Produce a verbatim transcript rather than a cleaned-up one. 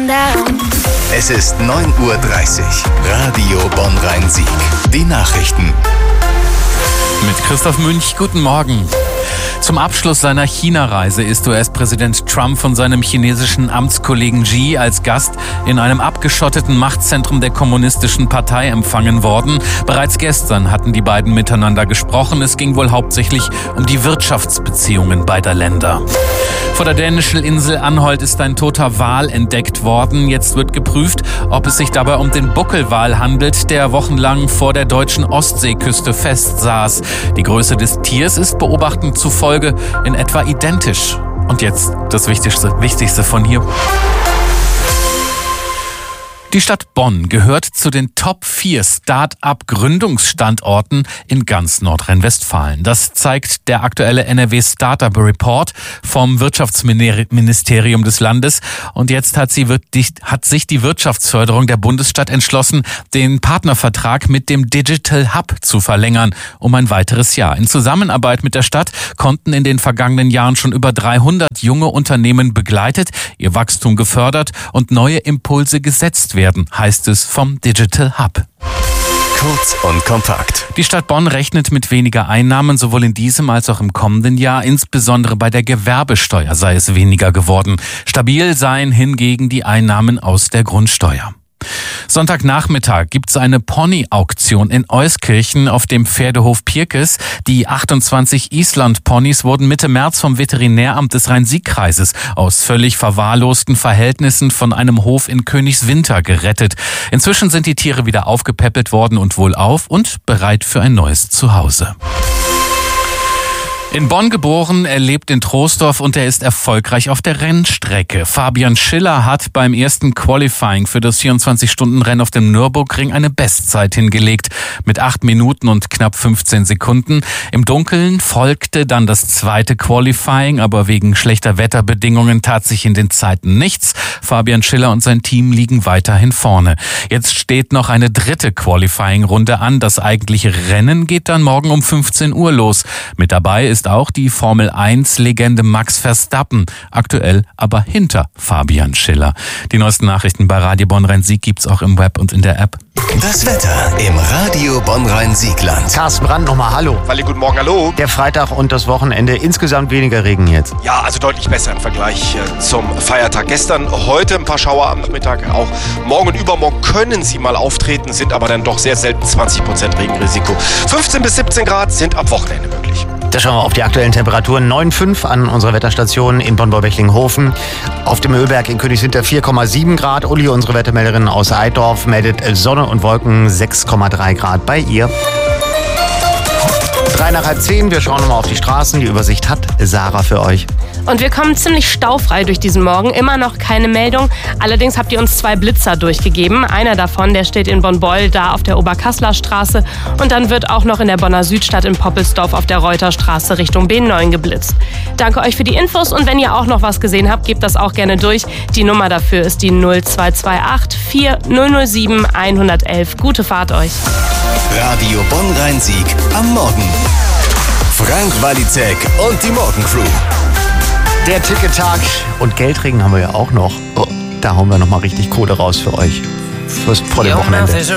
down. Es ist neun Uhr dreißig. Radio Bonn-Rhein-Sieg. Die Nachrichten. Mit Christoph Münch, guten Morgen. Zum Abschluss seiner China-Reise ist U S-Präsident Trump von seinem chinesischen Amtskollegen Xi als Gast in einem abgeschotteten Machtzentrum der Kommunistischen Partei empfangen worden. Bereits gestern hatten die beiden miteinander gesprochen. Es ging wohl hauptsächlich um die Wirtschaftsbeziehungen beider Länder. Vor der dänischen Insel Anholt ist ein toter Wal entdeckt worden. Jetzt wird geprüft, ob es sich dabei um den Buckelwal handelt, der wochenlang vor der deutschen Ostseeküste festsaß. Die Größe des Tiers ist Beobachten zufolge in etwa identisch. Und jetzt das Wichtigste, Wichtigste von hier. Die Stadt Bonn gehört zu den Top vier Start-up-Gründungsstandorten in ganz Nordrhein-Westfalen. Das zeigt der aktuelle N R W Startup Report vom Wirtschaftsministerium des Landes. Und jetzt hat, sie, hat sich die Wirtschaftsförderung der Bundesstadt entschlossen, den Partnervertrag mit dem Digital Hub zu verlängern um ein weiteres Jahr. In Zusammenarbeit mit der Stadt konnten in den vergangenen Jahren schon über dreihundert junge Unternehmen begleitet, ihr Wachstum gefördert und neue Impulse gesetzt werden. werden, heißt es vom Digital Hub. Kurz und kompakt. Die Stadt Bonn rechnet mit weniger Einnahmen, sowohl in diesem als auch im kommenden Jahr. Insbesondere bei der Gewerbesteuer sei es weniger geworden. Stabil seien hingegen die Einnahmen aus der Grundsteuer. Sonntagnachmittag gibt's eine Pony-Auktion in Euskirchen auf dem Pferdehof Pirkes. Die achtundzwanzig Island-Ponys wurden Mitte März vom Veterinäramt des Rhein-Sieg-Kreises aus völlig verwahrlosten Verhältnissen von einem Hof in Königswinter gerettet. Inzwischen sind die Tiere wieder aufgepäppelt worden und wohlauf und bereit für ein neues Zuhause. In Bonn geboren, er lebt in Troisdorf und er ist erfolgreich auf der Rennstrecke. Fabian Schiller hat beim ersten Qualifying für das vierundzwanzig-Stunden-Rennen auf dem Nürburgring eine Bestzeit hingelegt mit acht Minuten und knapp fünfzehn Sekunden. Im Dunkeln folgte dann das zweite Qualifying, aber wegen schlechter Wetterbedingungen tat sich in den Zeiten nichts. Fabian Schiller und sein Team liegen weiterhin vorne. Jetzt steht noch eine dritte Qualifying-Runde an. Das eigentliche Rennen geht dann morgen um fünfzehn Uhr los. Mit dabei ist ist auch die Formel eins Legende Max Verstappen, aktuell aber hinter Fabian Schiller. Die neuesten Nachrichten bei Radio Bonn-Rhein-Sieg gibt's auch im Web und in der App. Das Wetter im Radio Bonn-Rhein-Siegland. Carsten Brandt nochmal hallo. Wally, guten Morgen, hallo. Der Freitag und das Wochenende, insgesamt weniger Regen jetzt. Ja, also deutlich besser im Vergleich zum Feiertag gestern. Heute ein paar Schauer am Nachmittag, auch morgen und übermorgen können sie mal auftreten, sind aber dann doch sehr selten zwanzig Prozent Regenrisiko. fünfzehn bis siebzehn Grad sind am Wochenende möglich. Da schauen wir auf die aktuellen Temperaturen. neun Komma fünf an unserer Wetterstation in Bonn-Borbeckling-Hofen. Auf dem Ölberg in Königswinter vier Komma sieben Grad. Uli, unsere Wettermelderin aus Eidorf, meldet Sonne und Wolken sechs Komma drei Grad bei ihr. Drei nach halb zehn, wir schauen nochmal auf die Straßen. Die Übersicht hat Sarah für euch. Und wir kommen ziemlich staufrei durch diesen Morgen. Immer noch keine Meldung. Allerdings habt ihr uns zwei Blitzer durchgegeben. Einer davon, der steht in Bonn-Beul, da auf der Oberkasseler Straße. Und dann wird auch noch in der Bonner Südstadt in Poppelsdorf auf der Reuterstraße Richtung B neun geblitzt. Danke euch für die Infos. Und wenn ihr auch noch was gesehen habt, gebt das auch gerne durch. Die Nummer dafür ist die null zwei zwei acht vier null null sieben eins eins eins. Gute Fahrt euch. Radio Bonn-Rhein-Sieg am Morgen. Frank Walizek und die Morgencrew. Der Ticket-Tag und Geldregen haben wir ja auch noch. Oh, da hauen wir nochmal richtig Kohle raus für euch. Fürs volle Wochenende.